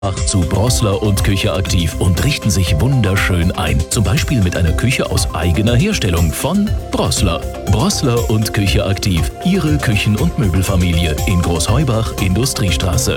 zu Brossler und Küche aktiv und richten sich wunderschön ein. Zum Beispiel mit einer Küche aus eigener Herstellung von Brossler. Brossler und Küche aktiv. Ihre Küchen- und Möbelfamilie in Großheubach, Industriestraße.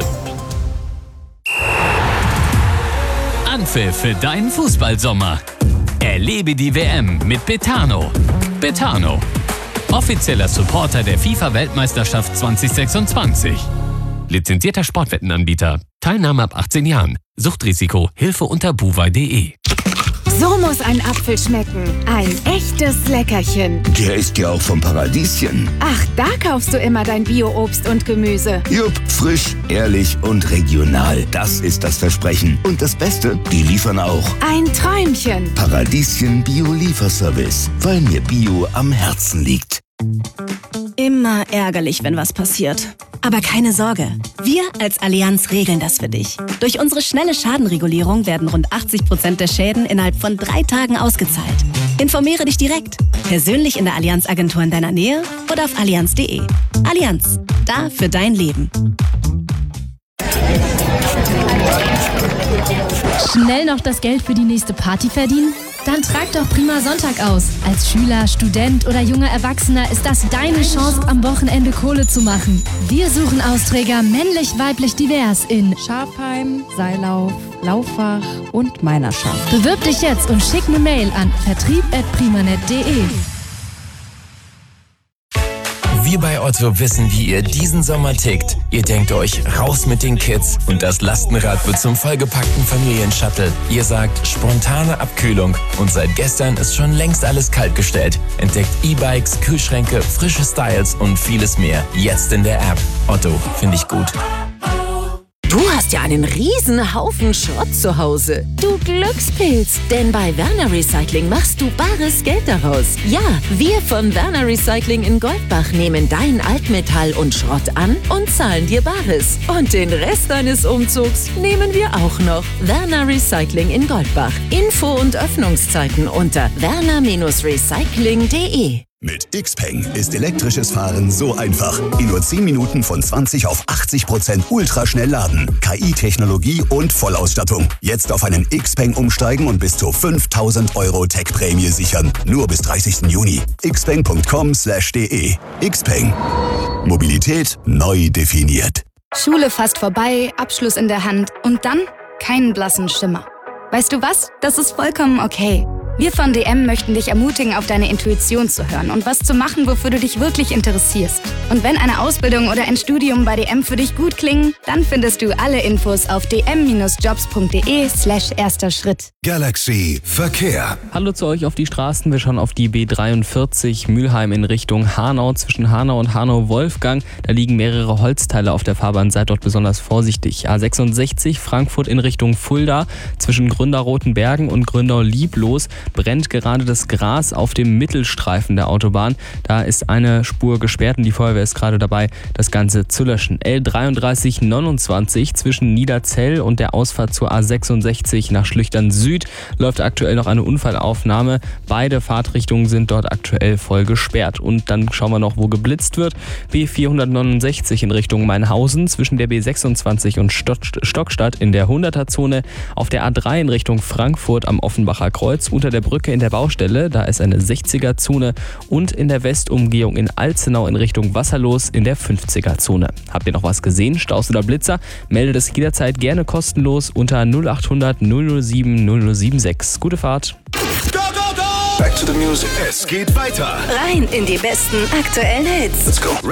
Anpfiff für deinen Fußballsommer. Erlebe die WM mit Betano. Betano, offizieller Supporter der FIFA-Weltmeisterschaft 2026. Lizenzierter Sportwettenanbieter. Teilnahme ab 18 Jahren. Suchtrisiko. Hilfe unter buwei.de. So muss ein Apfel schmecken. Ein echtes Leckerchen. Der ist ja auch vom Paradieschen. Ach, da kaufst du immer dein Bio-Obst und Gemüse. Jupp, frisch, ehrlich und regional. Das ist das Versprechen. Und das Beste, die liefern auch. Ein Träumchen. Paradieschen Bio-Lieferservice, weil mir Bio am Herzen liegt. Immer ärgerlich, wenn was passiert. Aber keine Sorge, wir als Allianz regeln das für dich. Durch unsere schnelle Schadenregulierung werden rund 80% der Schäden innerhalb von 3 Tagen ausgezahlt. Informiere dich direkt, persönlich in der Allianz-Agentur in deiner Nähe oder auf allianz.de. Allianz, da für dein Leben. Schnell noch das Geld für die nächste Party verdienen? Dann trag doch Prima Sonntag aus. Als Schüler, Student oder junger Erwachsener ist das deine Chance, am Wochenende Kohle zu machen. Wir suchen Austräger männlich, weiblich, divers in Scharpheim, Seilauf, Lauffach und Meinerschaft. Bewirb dich jetzt und schick eine Mail an vertrieb@primanet.de. Wir bei Otto wissen, wie ihr diesen Sommer tickt. Ihr denkt euch, raus mit den Kids und das Lastenrad wird zum vollgepackten Familienshuttle. Ihr sagt, spontane Abkühlung und seit gestern ist schon längst alles kaltgestellt. Entdeckt E-Bikes, Kühlschränke, frische Styles und vieles mehr. Jetzt in der App. Otto, finde ich gut. Du hast ja einen riesen Haufen Schrott zu Hause. Du Glückspilz, denn bei Werner Recycling machst du bares Geld daraus. Ja, wir von Werner Recycling in Goldbach nehmen dein Altmetall und Schrott an und zahlen dir Bares. Und den Rest deines Umzugs nehmen wir auch noch. Werner Recycling in Goldbach. Info und Öffnungszeiten unter werner-recycling.de. Mit Xpeng ist elektrisches Fahren so einfach. In nur 10 Minuten von 20 auf 80% ultraschnell laden. KI-Technologie und Vollausstattung. Jetzt auf einen Xpeng umsteigen und bis zu 5.000 € Tech-Prämie sichern. Nur bis 30. Juni. xpeng.com/de. Xpeng. Mobilität neu definiert. Schule fast vorbei, Abschluss in der Hand und dann keinen blassen Schimmer. Weißt du was? Das ist vollkommen okay. Wir von DM möchten dich ermutigen, auf deine Intuition zu hören und was zu machen, wofür du dich wirklich interessierst. Und wenn eine Ausbildung oder ein Studium bei DM für dich gut klingen, dann findest du alle Infos auf dm-jobs.de/erster Schritt. Galaxy Verkehr. Hallo zu euch auf die Straßen. Wir schauen auf die B43 Mülheim in Richtung Hanau. Zwischen Hanau und Hanau-Wolfgang, da liegen mehrere Holzteile auf der Fahrbahn. Seid dort besonders vorsichtig. A66 Frankfurt in Richtung Fulda. Zwischen Gründau-Rotenbergen und Gründau-Lieblos brennt gerade das Gras auf dem Mittelstreifen der Autobahn. Da ist eine Spur gesperrt und die Feuerwehr ist gerade dabei, das Ganze zu löschen. L3329 zwischen Niederzell und der Ausfahrt zur A66 nach Schlüchtern Süd läuft aktuell noch eine Unfallaufnahme. Beide Fahrtrichtungen sind dort aktuell voll gesperrt. Und dann schauen wir noch, wo geblitzt wird. B469 in Richtung Mainhausen zwischen der B26 und Stockstadt in der 100er-Zone. Auf der A3 in Richtung Frankfurt am Offenbacher Kreuz unter der Brücke in der Baustelle, da ist eine 60er-Zone und in der Westumgehung in Alzenau in Richtung Wasserlos in der 50er-Zone. Habt ihr noch was gesehen? Staus oder Blitzer? Meldet es jederzeit gerne kostenlos unter 0800 007 0076. Gute Fahrt! Back to the music. Es geht weiter. Rein in die besten aktuellen Hits. Let's go.